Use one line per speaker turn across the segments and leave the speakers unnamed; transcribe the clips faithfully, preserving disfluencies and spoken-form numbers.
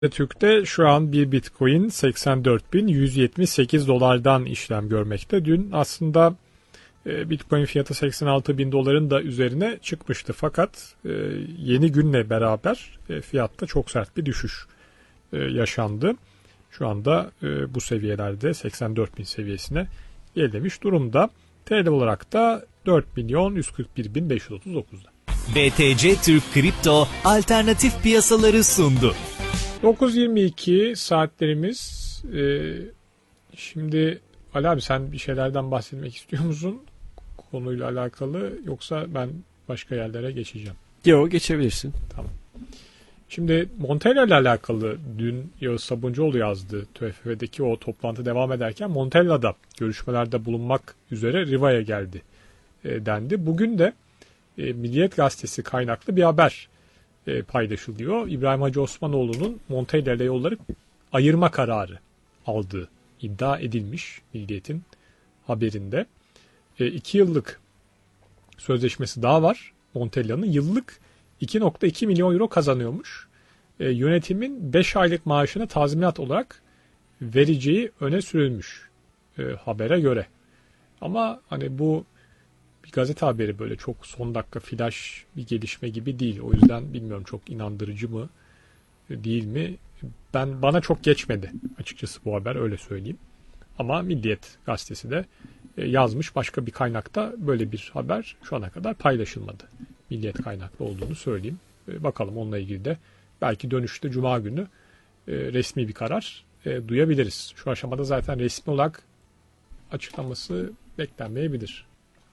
Türk'te şu an bir Bitcoin seksen dört bin yüz yetmiş sekiz dolardan işlem görmekte. Dün aslında e, Bitcoin fiyatı seksen altı bin doların da üzerine çıkmıştı. Fakat e, yeni günle beraber e, fiyatta çok sert bir düşüş e, yaşandı. Şu anda e, bu seviyelerde seksen dört bin seviyesine gerilemiş durumda. T L olarak da dört milyon yüz kırk bir bin beş yüz otuz dokuzda.
B T C Türk Kripto alternatif piyasaları sundu.
dokuz yirmi iki saatlerimiz. Ee, şimdi Ali abi sen bir şeylerden bahsetmek istiyor musun konuyla alakalı, yoksa ben başka yerlere geçeceğim?
Yok, geçebilirsin.
Tamam. Şimdi Montella ile alakalı dün Yağız Sabuncuoğlu yazdı. T F F'deki o toplantı devam ederken Montella'da görüşmelerde bulunmak üzere Riva'ya geldi e, dendi. Bugün de e, Milliyet Gazetesi kaynaklı bir haber e, paylaşılıyor. İbrahim Hacı Osmanoğlu'nun Montella ile yolları ayırma kararı aldığı iddia edilmiş Milliyet'in haberinde. E, iki yıllık sözleşmesi daha var. Montella'nın yıllık iki virgül iki milyon euro kazanıyormuş. E, yönetimin beş aylık maaşını tazminat olarak vereceği öne sürülmüş e, habere göre. Ama hani bu bir gazete haberi, böyle çok son dakika flash bir gelişme gibi değil. O yüzden bilmiyorum çok inandırıcı mı değil mi? Ben bana çok geçmedi açıkçası bu haber, öyle söyleyeyim. Ama Milliyet gazetesi de yazmış, başka bir kaynakta böyle bir haber şu ana kadar paylaşılmadı. Milliyet kaynaklı olduğunu söyleyeyim. Bakalım, onunla ilgili de belki dönüşte Cuma günü resmi bir karar duyabiliriz. Şu aşamada zaten resmi olarak açıklaması beklenmeyebilir.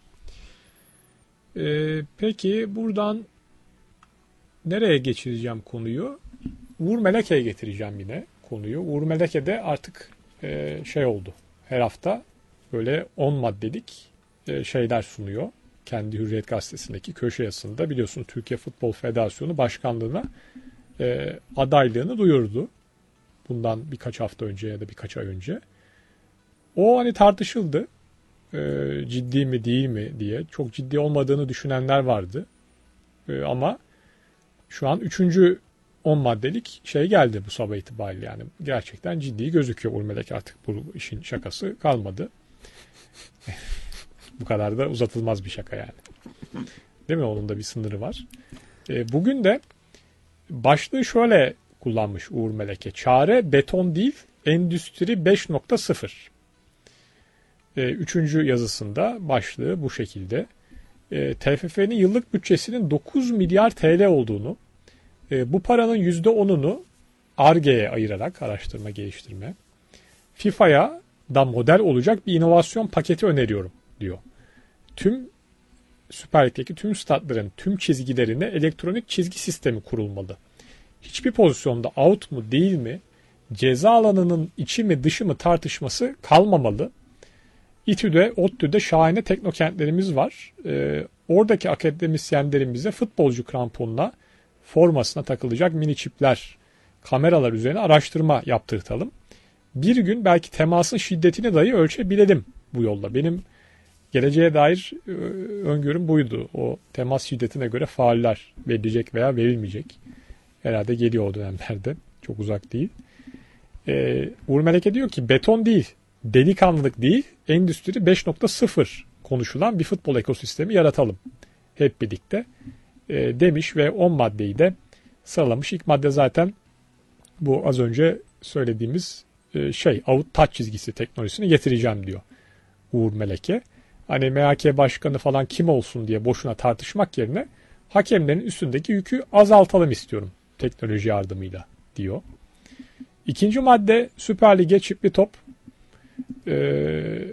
Ee, peki buradan nereye geçireceğim konuyu? Uğur Meleke'ye getireceğim yine konuyu. Uğur Meleke de artık e, şey oldu. Her hafta böyle on maddelik e, şeyler sunuyor. Kendi Hürriyet Gazetesi'ndeki köşe yazısında, biliyorsun Türkiye Futbol Federasyonu Başkanlığı'na e, adaylığını duyurdu. Bundan birkaç hafta önce ya da birkaç ay önce. O hani tartışıldı. E, ciddi mi değil mi diye. Çok ciddi olmadığını düşünenler vardı. E, ama şu an üçüncü on maddelik şey geldi bu sabah itibariyle. Yani gerçekten ciddi gözüküyor. Urmelek artık bu işin şakası kalmadı. Bu kadar da uzatılmaz bir şaka yani. Değil mi? Onun da bir sınırı var. E, bugün de başlığı şöyle kullanmış Uğur Meleke. Çare beton değil, endüstri beş nokta sıfır. Üçüncü yazısında başlığı bu şekilde. E, T F F'nin yıllık bütçesinin dokuz milyar T L olduğunu, e, bu paranın yüzde onunu Ar-Ge'ye ayırarak, araştırma geliştirme, FIFA'ya da model olacak bir inovasyon paketi öneriyorum diyor. Tüm Süper Lig'deki tüm statların tüm çizgilerine elektronik çizgi sistemi kurulmalı. Hiçbir pozisyonda out mu değil mi, ceza alanının içi mi dışı mı tartışması kalmamalı. İTÜ'de, ODTÜ'de şahane teknokentlerimiz var. Ee, oradaki akademisyenlerimize futbolcu kramponla formasına takılacak mini çipler, kameralar üzerine araştırma yaptırtalım. Bir gün belki temasın şiddetini dahi ölçebilelim bu yolla. Benim geleceğe dair e, öngörüm buydu. O temas şiddetine göre fauller verilecek veya verilmeyecek. Herhalde geliyor o dönemlerde. Çok uzak değil. Ee, Uğur Meleke diyor ki beton değil, delikanlılık değil, endüstri beş nokta sıfır konuşulan bir futbol ekosistemi yaratalım hep birlikte e, demiş ve on maddeyi de sıralamış. İlk madde zaten bu az önce söylediğimiz e, şey, out touch çizgisi teknolojisini getireceğim diyor Uğur Meleke. Hani M H K başkanı falan kim olsun diye boşuna tartışmak yerine hakemlerin üstündeki yükü azaltalım istiyorum teknoloji yardımıyla diyor. İkinci madde, Süper Lig'e çipli top. Ee,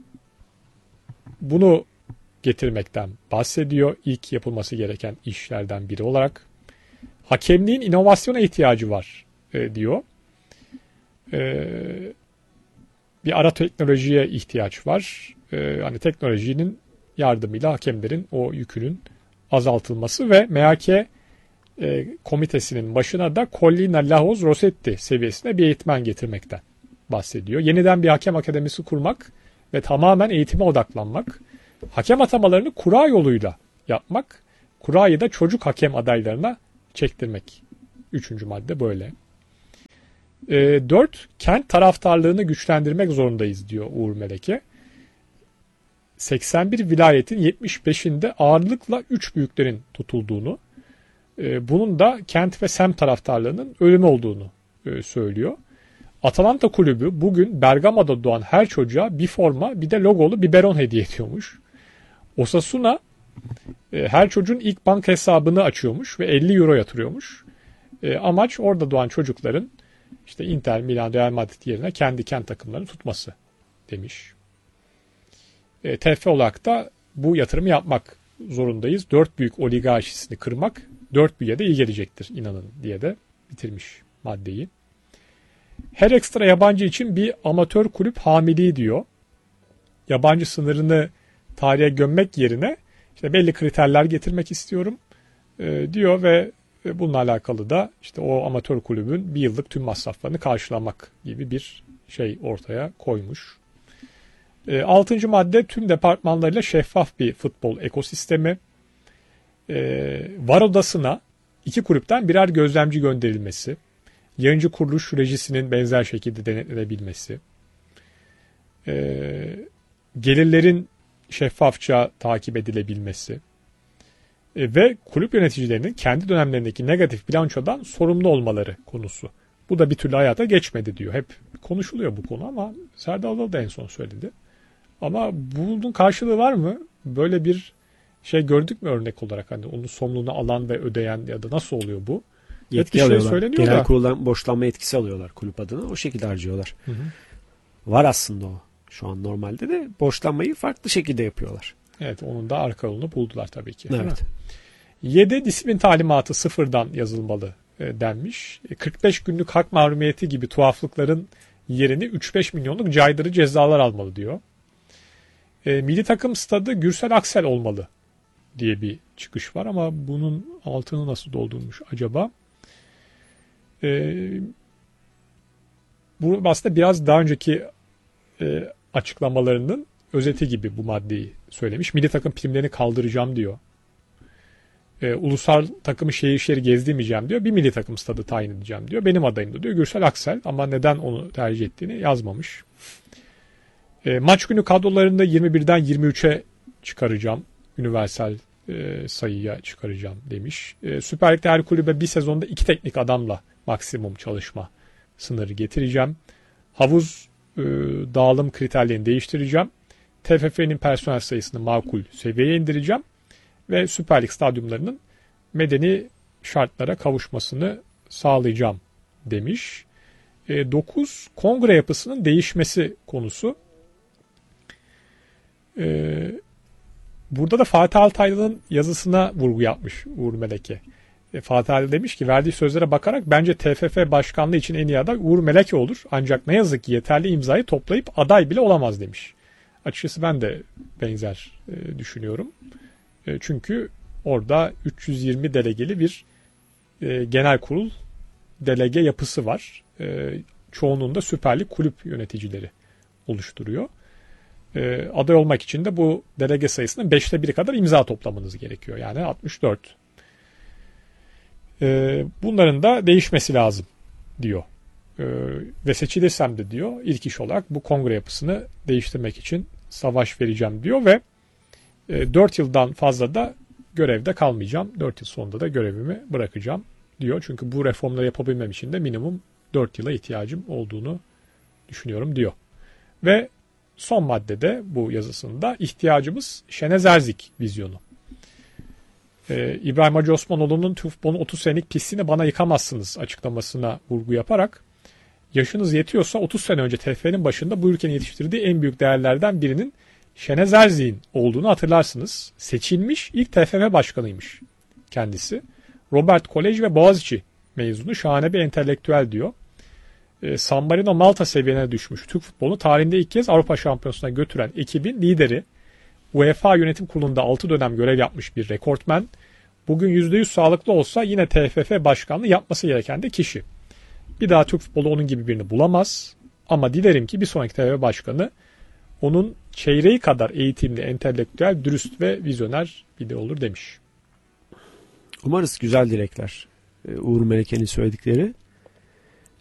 bunu getirmekten bahsediyor. İlk yapılması gereken işlerden biri olarak. Hakemliğin inovasyona ihtiyacı var e, diyor. Ee, bir ara teknolojiye ihtiyaç var. Ee, hani teknolojinin yardımıyla hakemlerin o yükünün azaltılması ve M H K e, komitesinin başına da Collina Lahoz Rossetti seviyesine bir eğitmen getirmekten bahsediyor. Yeniden bir hakem akademisi kurmak ve tamamen eğitime odaklanmak. Hakem atamalarını kura yoluyla yapmak. Kurayı da çocuk hakem adaylarına çektirmek. Üçüncü madde böyle. E, dört, kent taraftarlığını güçlendirmek zorundayız diyor Uğur Meleke. seksen bir vilayetin yetmiş beşinde ağırlıkla üç büyüklerin tutulduğunu, e, bunun da kent ve semt taraftarlığının ölümü olduğunu e, söylüyor. Atalanta Kulübü bugün Bergama'da doğan her çocuğa bir forma bir de logolu biberon hediye ediyormuş. Osasuna e, her çocuğun ilk banka hesabını açıyormuş ve elli euro yatırıyormuş. E, amaç orada doğan çocukların işte Inter, Milan, Real Madrid yerine kendi kent takımlarını tutması demiş. E, T F olarak da bu yatırımı yapmak zorundayız. Dört büyük oligarşisini kırmak dört büyüye de iyi gelecektir inanın diye de bitirmiş maddeyi. Her ekstra yabancı için bir amatör kulüp hamiliği diyor. Yabancı sınırını tarihe gömmek yerine işte belli kriterler getirmek istiyorum e, diyor ve bununla alakalı da işte o amatör kulübün bir yıllık tüm masraflarını karşılamak gibi bir şey ortaya koymuş. E, altıncı madde tüm departmanlarıyla şeffaf bir futbol ekosistemi. E, var odasına iki kulüpten birer gözlemci gönderilmesi. Yayıncı kuruluş rejisinin benzer şekilde denetlenebilmesi. E, gelirlerin şeffafça takip edilebilmesi. E, ve kulüp yöneticilerinin kendi dönemlerindeki negatif bilançodan sorumlu olmaları konusu. Bu da bir türlü hayata geçmedi diyor. Hep konuşuluyor bu konu ama Serdar Adalı da en son söyledi. Ama bunun karşılığı var mı? Böyle bir şey gördük mü örnek olarak? Hani onun sorumluluğunu alan ve ödeyen ya da nasıl oluyor bu?
Yetki alıyorlar. Genel kuruldan borçlanma yetkisi alıyorlar kulüp adına. O şekilde harcıyorlar. Hı hı. Var aslında o. Şu an normalde de borçlanmayı farklı şekilde yapıyorlar.
Evet, onun da arka yolunu buldular tabii ki.
Evet.
yedi disiplin talimatı sıfırdan yazılmalı e, denmiş. E, kırk beş günlük hak mahrumiyeti gibi tuhaflıkların yerini üç beş milyonluk caydırıcı cezalar almalı diyor. E, milli takım stadı Gürsel Aksel olmalı diye bir çıkış var ama bunun altını nasıl doldurmuş acaba? E, bu aslında biraz daha önceki e, açıklamalarının özeti gibi bu maddeyi söylemiş. Milli takım primlerini kaldıracağım diyor. E, ulusal takımı şehir şehir gezdirmeyeceğim diyor. Bir milli takım stadı tayin edeceğim diyor. Benim adayım da diyor Gürsel Aksel ama neden onu tercih ettiğini yazmamış. E, maç günü kadrolarında yirmi birden yirmi üçe çıkaracağım. Universal e, sayıya çıkaracağım demiş. E, Süper Lig'de her kulübe bir sezonda iki teknik adamla maksimum çalışma sınırı getireceğim. Havuz e, dağılım kriterlerini değiştireceğim. T F F'nin personel sayısını makul seviyeye indireceğim. Ve Süper Lig stadyumlarının medeni şartlara kavuşmasını sağlayacağım demiş. dokuz. E, kongre yapısının değişmesi konusu. E, burada da Fatih Altaylı'nın yazısına vurgu yapmış Uğur Meleke. E, Fatih Altaylı demiş ki verdiği sözlere bakarak bence T F F başkanlığı için en iyi aday Uğur Meleke olur. Ancak ne yazık ki yeterli imzayı toplayıp aday bile olamaz demiş. Açıkçası ben de benzer e, düşünüyorum. E, çünkü orada üç yüz yirmi delegeli bir e, genel kurul delege yapısı var. E, çoğunluğunda Süper Lig kulüp yöneticileri oluşturuyor. E, aday olmak için de bu delege sayısının beşte biri kadar imza toplamanız gerekiyor. Yani altmış dört. E, bunların da değişmesi lazım diyor. E, ve seçilirsem de diyor ilk iş olarak bu kongre yapısını değiştirmek için savaş vereceğim diyor ve dört yıldan fazla da görevde kalmayacağım. dört yıl sonunda da görevimi bırakacağım diyor. Çünkü bu reformları yapabilmem için de minimum dört yıla ihtiyacım olduğunu düşünüyorum diyor. Ve son maddede bu yazısında ihtiyacımız Şenez Erzik vizyonu. Ee, İbrahim Hacı Osmanoğlu'nun futbolun otuz senelik pisliğini bana yıkamazsınız açıklamasına vurgu yaparak yaşınız yetiyorsa otuz sene önce T F F'nin başında bu ülkenin yetiştirdiği en büyük değerlerden birinin Şenez Erzik'in olduğunu hatırlarsınız. Seçilmiş ilk T F F başkanıymış kendisi. Robert Kolej ve Boğaziçi mezunu şahane bir entelektüel diyor. E, San Marino Malta seviyene düşmüş Türk futbolunu tarihinde ilk kez Avrupa Şampiyonası'na götüren ekibin lideri. UEFA Yönetim Kurulu'nda altı dönem görev yapmış bir rekortmen. Bugün yüzde yüz sağlıklı olsa yine T F F başkanlığı yapması gereken de kişi. Bir daha Türk futbolu onun gibi birini bulamaz. Ama dilerim ki bir sonraki T F F başkanı onun çeyreği kadar eğitimli, entelektüel, dürüst ve vizyoner biri olur demiş.
Umarız güzel dilekler. Uğur Meleke'nin söyledikleri.